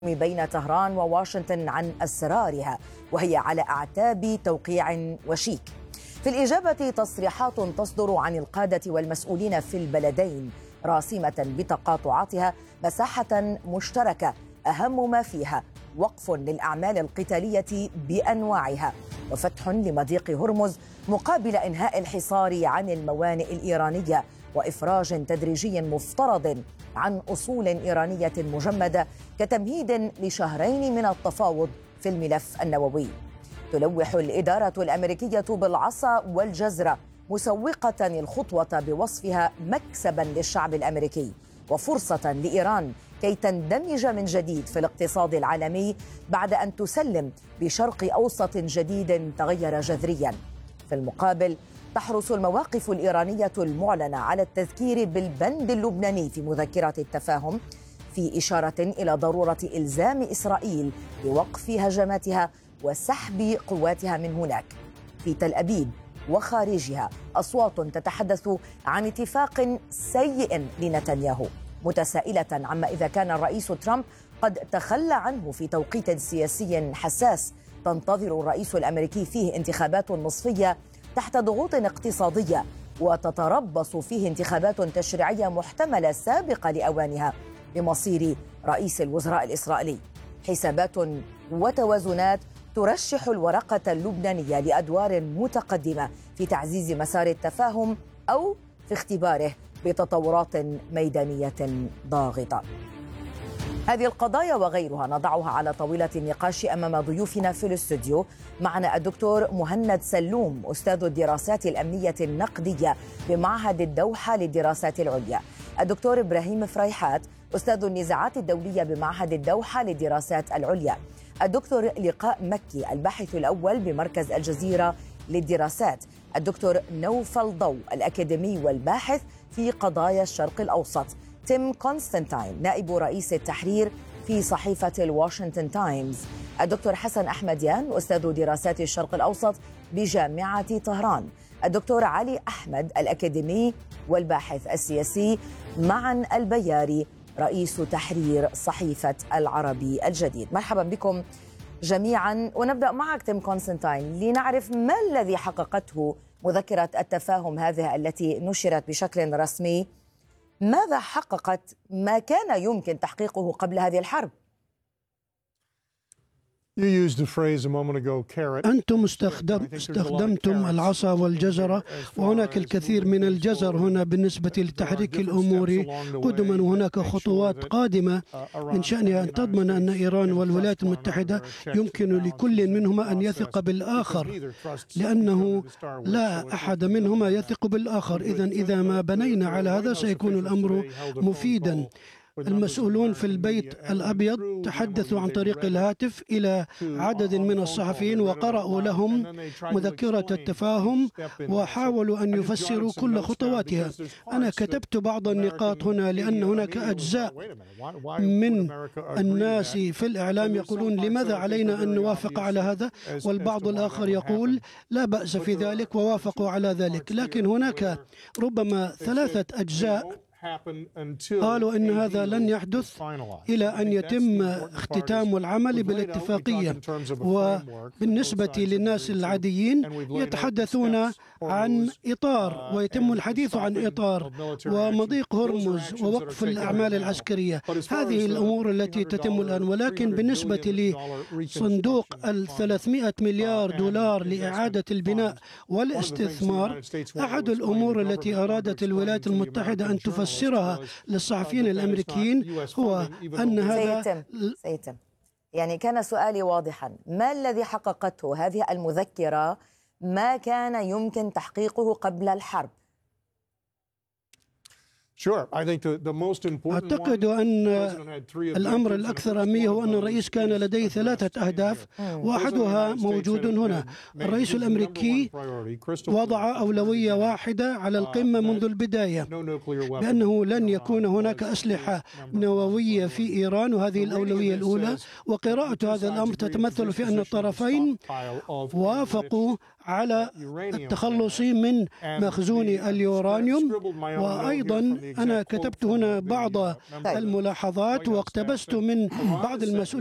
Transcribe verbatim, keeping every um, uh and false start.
بين طهران وواشنطن عن أسرارها، وهي على أعتاب توقيع وشيك. في الإجابة تصريحات تصدر عن القادة والمسؤولين في البلدين راسمة بتقاطعاتها مساحة مشتركة أهم ما فيها وقف للأعمال القتالية بأنواعها وفتح لمضيق هرمز مقابل إنهاء الحصار عن الموانئ الإيرانية وإفراج تدريجي مفترض عن أصول إيرانية مجمدة كتمهيد لشهرين من التفاوض في الملف النووي. تلوح الإدارة الأمريكية بالعصا والجزرة مسوقة الخطوة بوصفها مكسبا للشعب الأمريكي وفرصة لإيران كي تندمج من جديد في الاقتصاد العالمي بعد أن تسلم بشرق أوسط جديد تغير جذريا. في المقابل تحرص المواقف الإيرانية المعلنة على التذكير بالبند اللبناني في مذكرة التفاهم في إشارة إلى ضرورة إلزام إسرائيل بوقف هجماتها وسحب قواتها من هناك. في تل أبيب وخارجها أصوات تتحدث عن اتفاق سيء لنتنياهو، متسائلة عما إذا كان الرئيس ترامب قد تخلى عنه في توقيت سياسي حساس تنتظر الرئيس الأمريكي فيه انتخابات نصفية تحت ضغوط اقتصادية وتتربص فيه انتخابات تشريعية محتملة سابقة لأوانها بمصير رئيس الوزراء الإسرائيلي. حسابات وتوازنات ترشح الورقة اللبنانية لأدوار متقدمة في تعزيز مسار التفاهم أو في اختباره بتطورات ميدانية ضاغطة. هذه القضايا وغيرها نضعها على طاولة النقاش أمام ضيوفنا في الاستوديو. معنا الدكتور مهند سلوم أستاذ الدراسات الأمنية النقدية بمعهد الدوحة للدراسات العليا، الدكتور إبراهيم فريحات أستاذ النزاعات الدولية بمعهد الدوحة للدراسات العليا، الدكتور لقاء مكي الباحث الأول بمركز الجزيرة للدراسات، الدكتور نوفل ضو الأكاديمي والباحث في قضايا الشرق الأوسط، تيم كونستانتين نائب رئيس التحرير في صحيفة الواشنطن تايمز، الدكتور حسن أحمديان أستاذ دراسات الشرق الأوسط بجامعة طهران، الدكتور علي أحمد الأكاديمي والباحث السياسي، معا البياري رئيس تحرير صحيفة العربي الجديد. مرحبا بكم جميعا، ونبدأ معك تيم كونستانتين لنعرف ما الذي حققته مذكرة التفاهم هذه التي نشرت بشكل رسمي. ماذا حققت ما كان يمكن تحقيقه قبل هذه الحرب؟ أنتم استخدم استخدمتم العصا والجزرة، وهناك الكثير من الجزر هنا بالنسبة لتحريك الأمور قدما، وهناك خطوات قادمة من شأنها أن تضمن أن إيران والولايات المتحدة يمكن لكل منهما أن يثق بالآخر، لأنه لا أحد منهما يثق بالآخر. إذن إذا ما بنينا على هذا سيكون الأمر مفيدا. المسؤولون في البيت الأبيض تحدثوا عن طريق الهاتف إلى عدد من الصحفيين وقرأوا لهم مذكرة التفاهم وحاولوا أن يفسروا كل خطواتها. أنا كتبت بعض النقاط هنا لأن هناك أجزاء من الناس في الإعلام يقولون لماذا علينا أن نوافق على هذا، والبعض الآخر يقول لا بأس في ذلك ووافقوا على ذلك. لكن هناك ربما ثلاثة أجزاء قالوا إن هذا لن يحدث إلى أن يتم اختتام العمل بالاتفاقية. وبالنسبة للناس العاديين يتحدثون عن إطار، ويتم الحديث عن إطار ومضيق هرمز ووقف الأعمال العسكرية. هذه الأمور التي تتم الآن. ولكن بالنسبة لصندوق الثلاثمائة مليار دولار لإعادة البناء والاستثمار، أحد الأمور التي أرادت الولايات المتحدة أن تفسرها للصحفيين الأمريكيين هو أن هذا سيتم. سيتم. يعني كان سؤالي واضحا، ما الذي حققته هذه المذكرة ما كان يمكن تحقيقه قبل الحرب؟ أعتقد أن الأمر الأكثر أهمية هو أن الرئيس كان لديه ثلاثة أهداف، وأحدها موجود هنا. الرئيس الأمريكي وضع أولوية واحدة على القمة منذ البداية، بأنه لن يكون هناك أسلحة نووية في إيران، وهذه الأولوية الأولى. وقراءة هذا الأمر تتمثل في أن الطرفين وافقوا على التخلص من مخزون اليورانيوم. وأيضا أنا كتبت هنا بعض الملاحظات واقتبست من بعض المسؤولين